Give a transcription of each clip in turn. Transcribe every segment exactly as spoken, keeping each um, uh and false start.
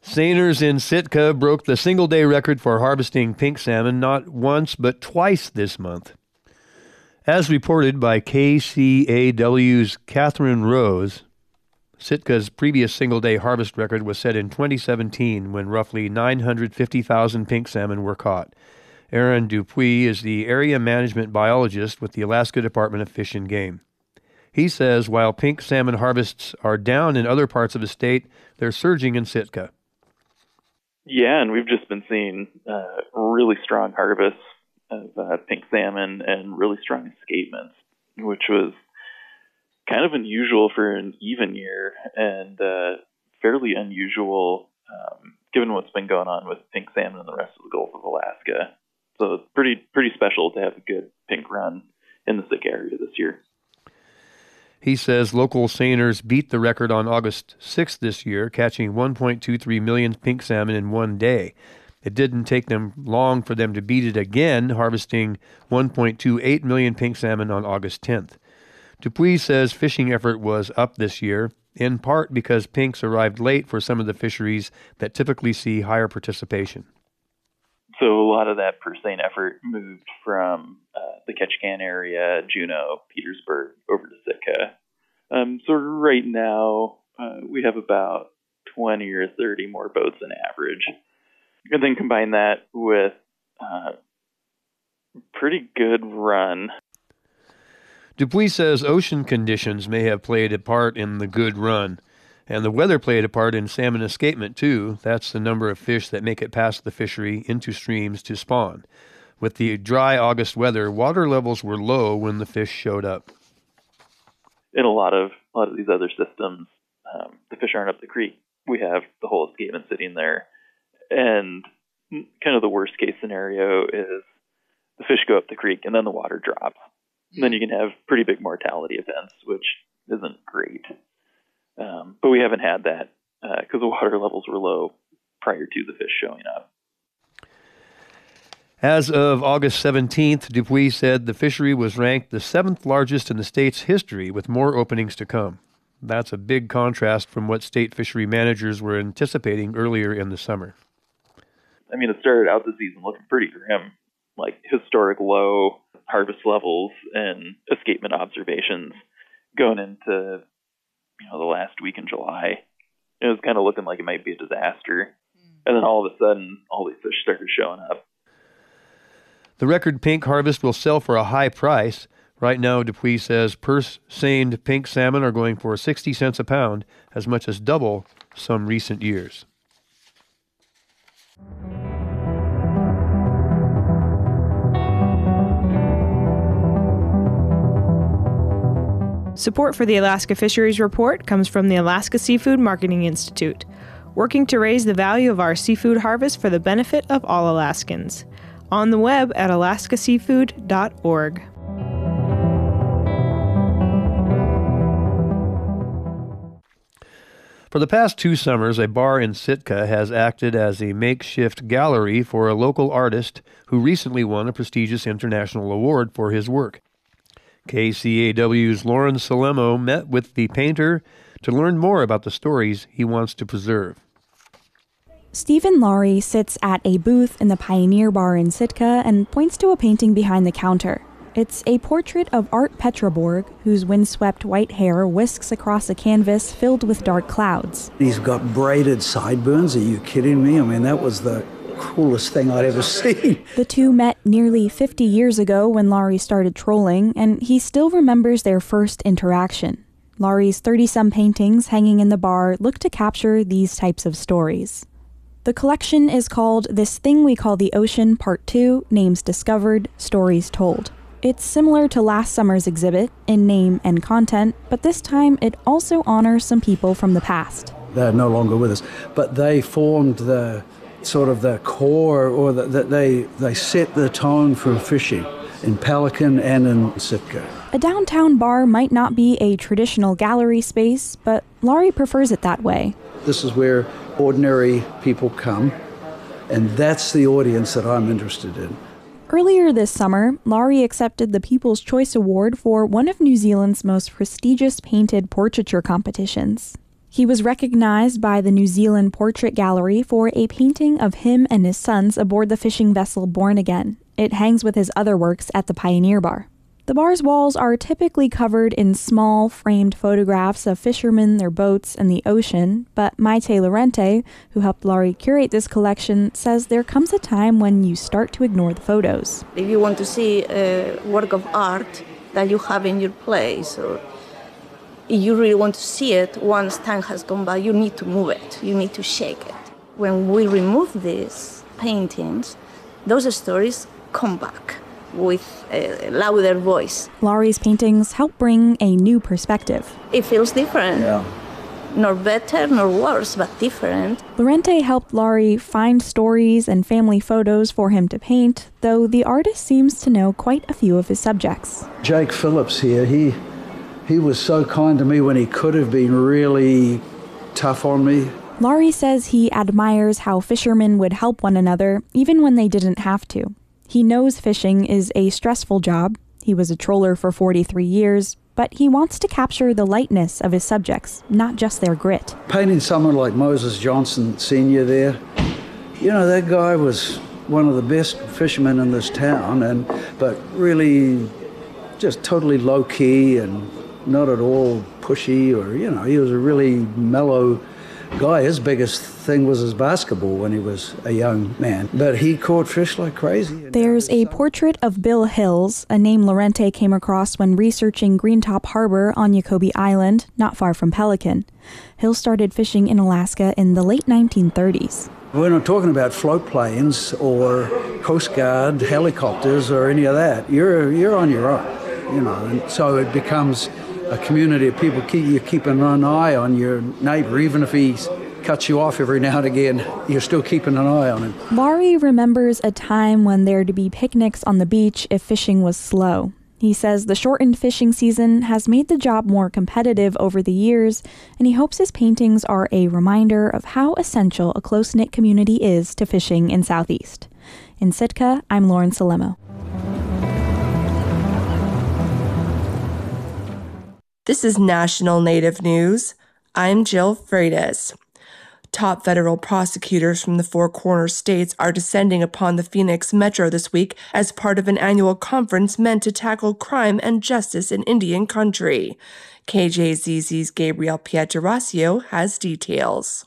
Seiners in Sitka broke the single-day record for harvesting pink salmon not once but twice this month. As reported by K C A W's Catherine Rose, Sitka's previous single-day harvest record was set in twenty seventeen when roughly nine hundred fifty thousand pink salmon were caught. Aaron Dupuis is the area management biologist with the Alaska Department of Fish and Game. He says while pink salmon harvests are down in other parts of the state, they're surging in Sitka. Yeah, and we've just been seeing uh, really strong harvests of uh, pink salmon and really strong escapements, which was kind of unusual for an even year and uh, fairly unusual um, given what's been going on with pink salmon in the rest of the Gulf of Alaska. So it's pretty pretty special to have a good pink run in the Sitka area this year. He says local seiners beat the record on August sixth this year, catching one point two three million pink salmon in one day. It didn't take them long for them to beat it again, harvesting one point two eight million pink salmon on August tenth. Dupuis says fishing effort was up this year, in part because pinks arrived late for some of the fisheries that typically see higher participation. So a lot of that per seine effort moved from uh, the Ketchikan area, Juneau, Petersburg, over to Sitka. Um, so right now, uh, we have about twenty or thirty more boats than average. And then combine that with uh, pretty good run. Dupuis says ocean conditions may have played a part in the good run. And the weather played a part in salmon escapement, too. That's the number of fish that make it past the fishery into streams to spawn. With the dry August weather, water levels were low when the fish showed up. In a lot of a lot of these other systems, um, the fish aren't up the creek. We have the whole escapement sitting there. And kind of the worst case scenario is the fish go up the creek and then the water drops. And then you can have pretty big mortality events, which isn't great. Um, but we haven't had that because uh, the water levels were low prior to the fish showing up. As of August seventeenth, Dupuis said the fishery was ranked the seventh largest in the state's history, with more openings to come. That's a big contrast from what state fishery managers were anticipating earlier in the summer. I mean, it started out the season looking pretty grim, like historic low harvest levels and escapement observations going into you know, the last week in July. It was kind of looking like it might be a disaster. And then all of a sudden, all these fish started showing up. The record pink harvest will sell for a high price. Right now, Dupuis says purse-seined pink salmon are going for sixty cents a pound, as much as double some recent years. Support for the Alaska Fisheries Report comes from the Alaska Seafood Marketing Institute, working to raise the value of our seafood harvest for the benefit of all Alaskans. On the web at alaska seafood dot org. For the past two summers, a bar in Sitka has acted as a makeshift gallery for a local artist who recently won a prestigious international award for his work. K C A W's Lauren Salemo met with the painter to learn more about the stories he wants to preserve. Stephen Laurie sits at a booth in the Pioneer Bar in Sitka and points to a painting behind the counter. It's a portrait of Art Petraborg, whose windswept white hair whisks across a canvas filled with dark clouds. He's got braided sideburns. Are you kidding me? I mean, that was the coolest thing I'd ever seen. The two met nearly fifty years ago when Laurie started trolling, and he still remembers their first interaction. Laurie's thirty-some paintings hanging in the bar look to capture these types of stories. The collection is called This Thing We Call the Ocean Part two, Names Discovered, Stories Told. It's similar to last summer's exhibit in name and content, but this time it also honors some people from the past. They're no longer with us, but they formed the sort of the core, or that the, they they set the tone for fishing in Pelican and in Sitka. A downtown bar might not be a traditional gallery space, but Laurie prefers it that way. This is where ordinary people come, and that's the audience that I'm interested in. Earlier this summer, Laurie accepted the People's Choice Award for one of New Zealand's most prestigious painted portraiture competitions. He was recognized by the New Zealand Portrait Gallery for a painting of him and his sons aboard the fishing vessel Born Again. It hangs with his other works at the Pioneer Bar. The bar's walls are typically covered in small, framed photographs of fishermen, their boats, and the ocean, but Maite Lorente, who helped Laurie curate this collection, says there comes a time when you start to ignore the photos. If you want to see a work of art that you have in your place, or if you really want to see it, once time has gone by, you need to move it, you need to shake it. When we remove these paintings, those stories come back with a louder voice. Laurie's paintings help bring a new perspective. It feels different. Yeah. Nor better nor worse, but different. Lorente helped Laurie find stories and family photos for him to paint, though the artist seems to know quite a few of his subjects. Jake Phillips here, he he was so kind to me when he could have been really tough on me. Laurie says he admires how fishermen would help one another, even when they didn't have to. He knows fishing is a stressful job. He was a troller for forty-three years, but he wants to capture the lightness of his subjects, not just their grit. Painting someone like Moses Johnson Senior there, you know, that guy was one of the best fishermen in this town, and but really just totally low-key and not at all pushy, or, you know, he was a really mellow guy. His biggest thing was his basketball when he was a young man, but he caught fish like crazy. There's a portrait of Bill Hills, a name Lorente came across when researching Greentop Harbor on Yakobi Island, not far from Pelican. Hills started fishing in Alaska in the late nineteen thirties. We're not talking about float planes or Coast Guard helicopters or any of that. You're you're on your own, you know, and so it becomes a community of people. Keep, you're keeping an eye on your neighbor, even if he cuts you off every now and again, you're still keeping an eye on him. Laurie remembers a time when there'd be picnics on the beach if fishing was slow. He says the shortened fishing season has made the job more competitive over the years, and he hopes his paintings are a reminder of how essential a close-knit community is to fishing in Southeast. In Sitka, I'm Lauren Salemo. This is National Native News. I'm Jill Freitas. Top federal prosecutors from the Four Corners states are descending upon the Phoenix Metro this week as part of an annual conference meant to tackle crime and justice in Indian country. K J Z Z's Gabriel Pietrasio has details.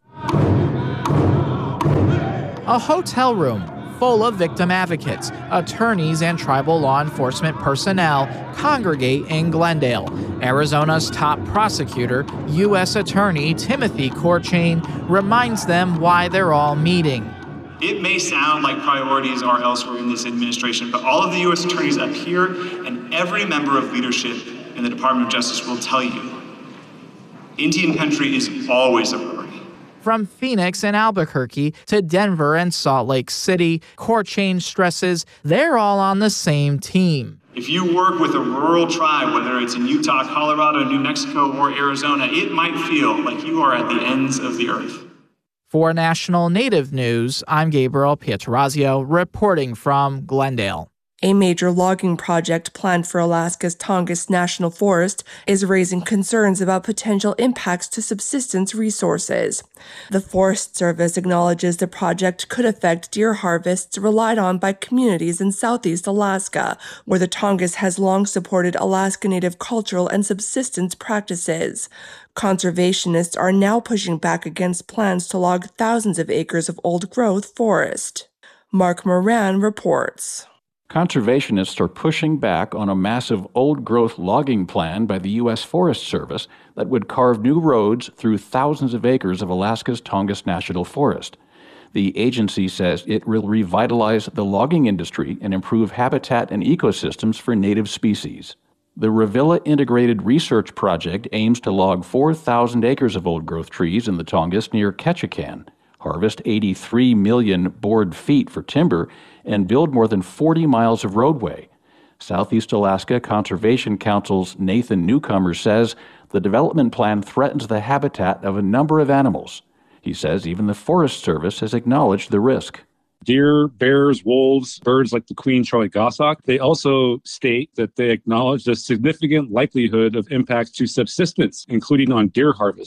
A hotel room full of victim advocates, attorneys, and tribal law enforcement personnel congregate in Glendale. Arizona's top prosecutor, U S Attorney Timothy Courchain, reminds them why they're all meeting. It may sound like priorities are elsewhere in this administration, but all of the U S attorneys up here and every member of leadership in the Department of Justice will tell you, Indian country is always a priority. From Phoenix and Albuquerque to Denver and Salt Lake City, Courchain stresses they're all on the same team. If you work with a rural tribe, whether it's in Utah, Colorado, New Mexico, or Arizona, it might feel like you are at the ends of the earth. For National Native News, I'm Gabriel Pietrasio, reporting from Glendale. A major logging project planned for Alaska's Tongass National Forest is raising concerns about potential impacts to subsistence resources. The Forest Service acknowledges the project could affect deer harvests relied on by communities in southeast Alaska, where the Tongass has long supported Alaska Native cultural and subsistence practices. Conservationists are now pushing back against plans to log thousands of acres of old-growth forest. Mark Moran reports. Conservationists are pushing back on a massive old-growth logging plan by the U S Forest Service that would carve new roads through thousands of acres of Alaska's Tongass National Forest. The agency says it will revitalize the logging industry and improve habitat and ecosystems for native species. The Revilla Integrated Research Project aims to log four thousand acres of old-growth trees in the Tongass near Ketchikan, harvest eighty-three million board feet for timber, and build more than forty miles of roadway. Southeast Alaska Conservation Council's Nathan Newcomer says the development plan threatens the habitat of a number of animals. He says even the Forest Service has acknowledged the risk. Deer, bears, wolves, birds like the queen Charlie goshawk. They also state that they acknowledge the significant likelihood of impacts to subsistence, including on deer harvest.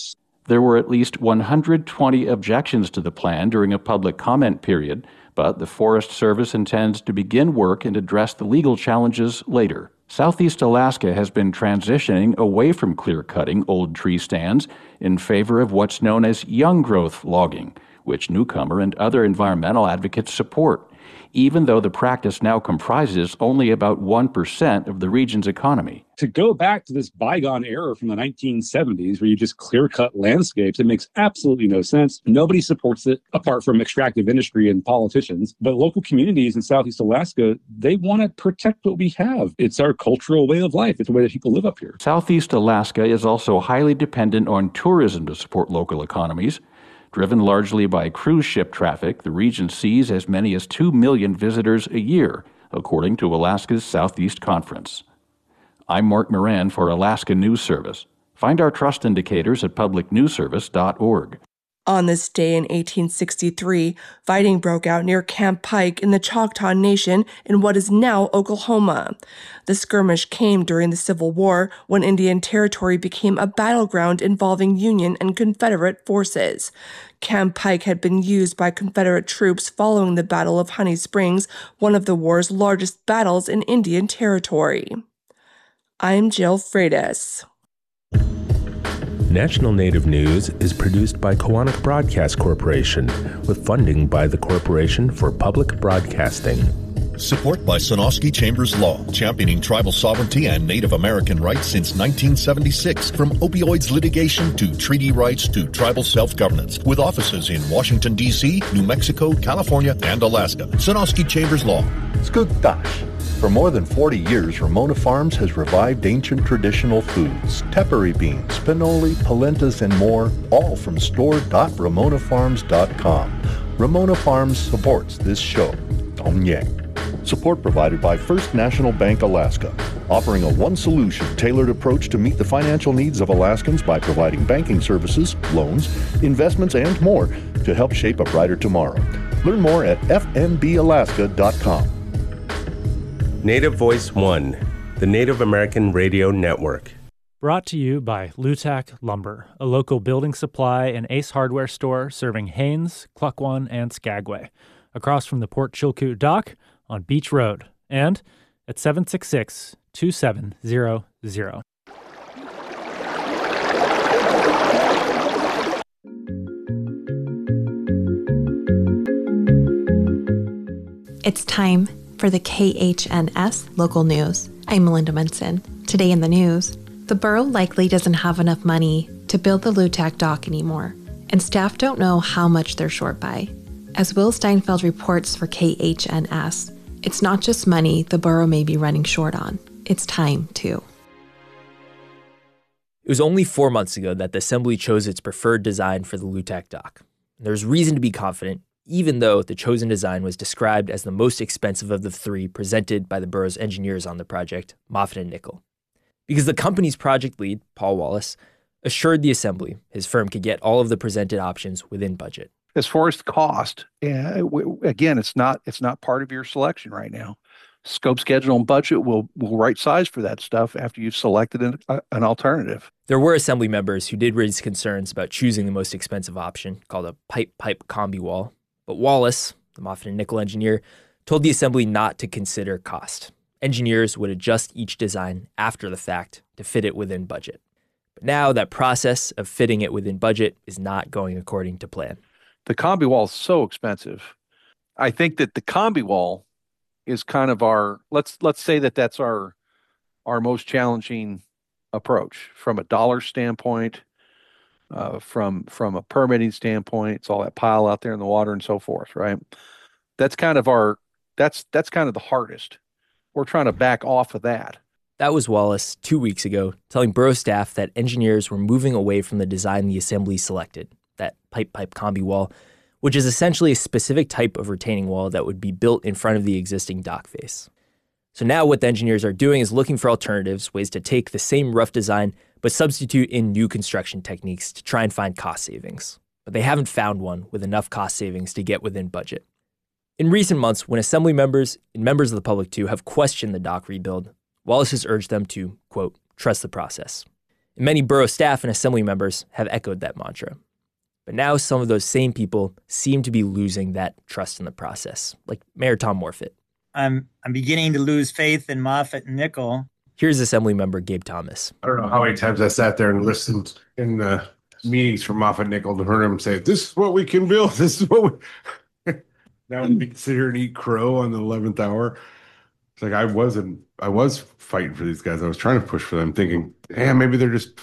There were at least one hundred twenty objections to the plan during a public comment period, but the Forest Service intends to begin work and address the legal challenges later. Southeast Alaska has been transitioning away from clear-cutting old tree stands in favor of what's known as young-growth logging, which Newcomer and other environmental advocates support, even though the practice now comprises only about one percent of the region's economy. To go back to this bygone era from the nineteen seventies where you just clear-cut landscapes, it makes absolutely no sense. Nobody supports it apart from extractive industry and politicians. But local communities in Southeast Alaska, they want to protect what we have. It's our cultural way of life. It's the way that people live up here. Southeast Alaska is also highly dependent on tourism to support local economies. Driven largely by cruise ship traffic, the region sees as many as two million visitors a year, according to Alaska's Southeast Conference. I'm Mark Moran for Alaska News Service. Find our trust indicators at public news service dot org. On this day in eighteen sixty-three, fighting broke out near Camp Pike in the Choctaw Nation in what is now Oklahoma. The skirmish came during the Civil War when Indian Territory became a battleground involving Union and Confederate forces. Camp Pike had been used by Confederate troops following the Battle of Honey Springs, one of the war's largest battles in Indian Territory. I'm Jill Freitas. National Native News is produced by Koahnic Broadcast Corporation with funding by the Corporation for Public Broadcasting. Support by Sonosky Chambers Law, championing tribal sovereignty and Native American rights since nineteen seventy-six, from opioids litigation to treaty rights to tribal self-governance, with offices in Washington, D C, New Mexico, California, and Alaska. Sonosky Chambers Law. Skugtash. For more than forty years, Ramona Farms has revived ancient traditional foods, tepary beans, spinoli, polentas, and more, all from store dot ramona farms dot com. Ramona Farms supports this show. Dong Yang. Support provided by First National Bank Alaska, offering a one-solution tailored approach to meet the financial needs of Alaskans by providing banking services, loans, investments, and more to help shape a brighter tomorrow. Learn more at f n b alaska dot com. Native Voice One, the Native American Radio Network. Brought to you by Lutak Lumber, a local building supply and Ace Hardware store serving Haines, Klukwan, and Skagway, across from the Port Chilkoot Dock on Beach Road, and at seven six six, two seven zero zero. It's time for the K H N S local news. I'm Melinda Munson. Today in the news, the borough likely doesn't have enough money to build the Lutak dock anymore, and staff don't know how much they're short by. As Will Steinfeld reports for K H N S, it's not just money the borough may be running short on, it's time too. It was only four months ago that the Assembly chose its preferred design for the Lutak dock. There's reason to be confident, even though the chosen design was described as the most expensive of the three presented by the borough's engineers on the project, Moffitt and Nickel. Because the company's project lead, Paul Wallace, assured the Assembly his firm could get all of the presented options within budget. As far as cost, uh, w- again, it's not it's not part of your selection right now. Scope, schedule, and budget will will right size for that stuff after you've selected an, uh, an alternative. There were Assembly members who did raise concerns about choosing the most expensive option, called a pipe-pipe combi wall. But Wallace, the Moffitt and Nickel engineer, told the Assembly not to consider cost. Engineers would adjust each design after the fact to fit it within budget. But now that process of fitting it within budget is not going according to plan. The combi wall is so expensive. I think that the combi wall is kind of our, let's let's say that that's our our most challenging approach from a dollar standpoint, uh, from from a permitting standpoint. It's all that pile out there in the water and so forth, right? That's kind of our that's that's kind of the hardest. We're trying to back off of that. That was Wallace two weeks ago, telling borough staff that engineers were moving away from the design the Assembly selected, that pipe-pipe combi wall, which is essentially a specific type of retaining wall that would be built in front of the existing dock face. So now what the engineers are doing is looking for alternatives, ways to take the same rough design, but substitute in new construction techniques to try and find cost savings. But they haven't found one with enough cost savings to get within budget. In recent months, when Assembly members and members of the public too have questioned the dock rebuild, Wallace has urged them to, quote, trust the process. And many borough staff and assembly members have echoed that mantra. But now some of those same people seem to be losing that trust in the process, like Mayor Tom Morfitt. I'm I'm beginning to lose faith in Moffitt and Nickel. Here's Assembly Member Gabe Thomas. I don't know how many times I sat there and listened in the meetings from Moffitt and Nickel to hear him say, this is what we can build. This is what we... Now we can sit here and eat crow on the eleventh hour. It's like I wasn't, I was fighting for these guys. I was trying to push for them, thinking, hey, maybe they're just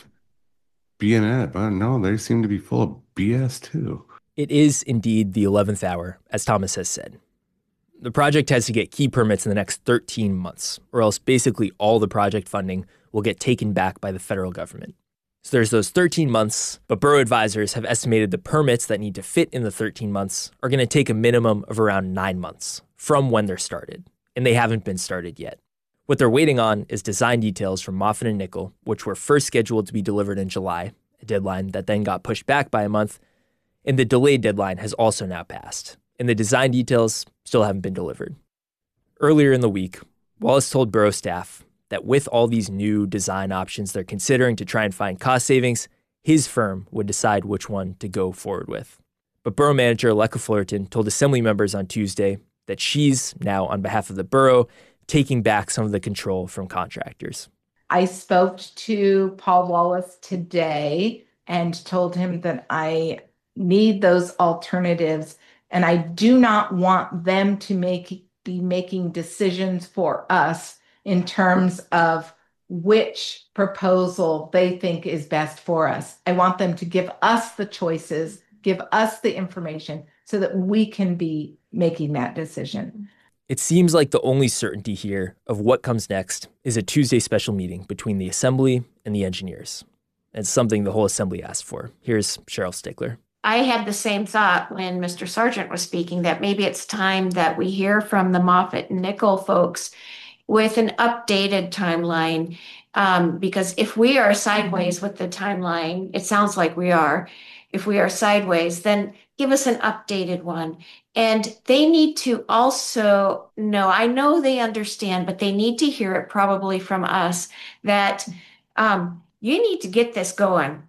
being it. But no, they seem to be full of B S too. It is indeed the eleventh hour, as Thomas has said. The project has to get key permits in the next thirteen months, or else basically all the project funding will get taken back by the federal government. So there's those thirteen months, but borough advisors have estimated the permits that need to fit in the thirteen months are going to take a minimum of around nine months from when they're started, and they haven't been started yet. What they're waiting on is design details from Moffitt and Nickel, which were first scheduled to be delivered in July, a deadline that then got pushed back by a month, and the delayed deadline has also now passed, and the design details still haven't been delivered. Earlier in the week, Wallace told borough staff that with all these new design options they're considering to try and find cost savings, his firm would decide which one to go forward with. But borough manager Lecca Fullerton told assembly members on Tuesday that she's now, on behalf of the borough, taking back some of the control from contractors. I spoke to Paul Wallace today and told him that I need those alternatives, and I do not want them to make be making decisions for us in terms of which proposal they think is best for us. I want them to give us the choices, give us the information so that we can be making that decision. It seems like the only certainty here of what comes next is a Tuesday special meeting between the Assembly and the engineers. It's something the whole Assembly asked for. Here's Cheryl Stickler. I had the same thought when Mister Sargent was speaking, that maybe it's time that we hear from the Moffitt and Nickel folks with an updated timeline. Um, because if we are sideways with the timeline, it sounds like we are. If we are sideways, then give us an updated one. And they need to also know, I know they understand, but they need to hear it probably from us, that um, you need to get this going,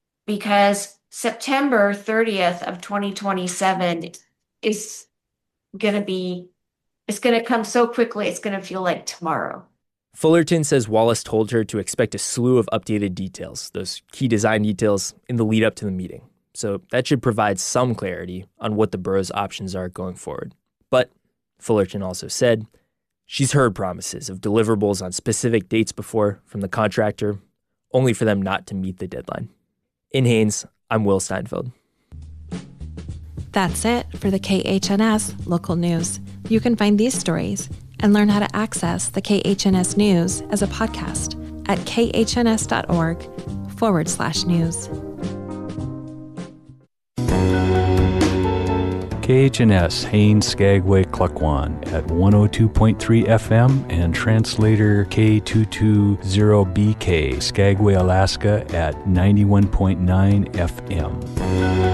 because September thirtieth of twenty twenty-seven is going to be, it's going to come so quickly, it's going to feel like tomorrow. Fullerton says Wallace told her to expect a slew of updated details, those key design details, in the lead up to the meeting. So that should provide some clarity on what the borough's options are going forward. But Fullerton also said she's heard promises of deliverables on specific dates before from the contractor, only for them not to meet the deadline. In Haines, I'm Will Steinfeld. That's it for the K H N S local news. You can find these stories and learn how to access the K H N S news as a podcast at khns.org forward slash news. K H N S, Haines, Skagway, Klukwan at one oh two point three F M and translator K two twenty B K, Skagway, Alaska at ninety-one point nine F M.